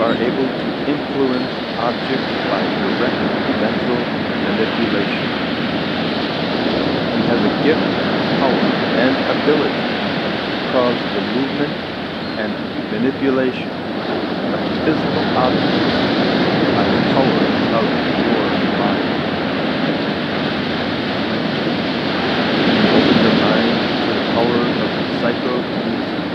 are able to influence objects by direct mental manipulation. He has a gift, power, and ability to cause the movement and manipulation of physical objects